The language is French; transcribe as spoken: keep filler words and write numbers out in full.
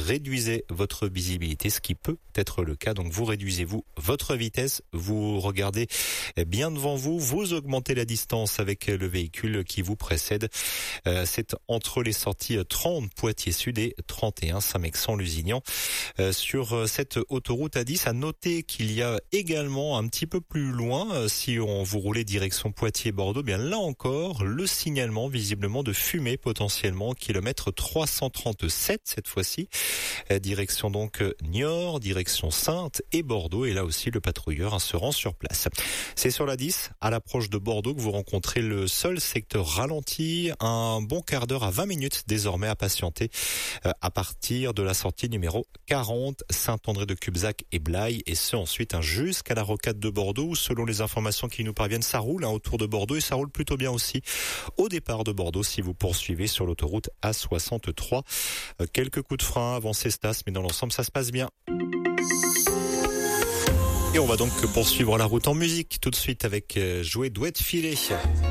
réduisez votre visibilité, ce qui peut être le cas. Donc vous réduisez-vous votre vitesse, vous regardez bien devant vous, vous augmentez la distance avec le véhicule qui vous précède. Euh, c'est entre les sorties trente Poitiers Sud et trente et un Saint-Mexan-Lusignan. Euh, sur cette autoroute A dix, à noter qu'il y a également un petit peu plus loin, euh, si on vous roulez direction Poitiers-Bordeaux, bien là encore, le signalement visiblement de fumée potentiellement, kilomètre trois cent trente-sept cette fois-ci, euh, direction donc Niort, direction Saintes et Bordeaux, et là aussi le patrouilleur hein, se rend sur place. C'est sur la dix, à l'approche de Bordeaux, que vous rencontrez le seul secteur ralenti, un bon quart d'heure à vingt minutes désormais à patienter euh, à partir de la sortie numéro quarante, Saint-André-de-Cubzac et Blaye, et ce ensuite hein, jusqu'à la rocade de Bordeaux, où selon les informations qui nous parviennent, ça roule hein, autour de Bordeaux, et ça roule plutôt bien aussi au départ de Bordeaux si vous poursuivez sur l'autoroute A soixante-trois. Euh, quelques coups de frein avant Cestas, mais dans l'ensemble ça se passe bien. Et on va donc poursuivre la route en musique tout de suite avec euh, Jouer Douette Filet.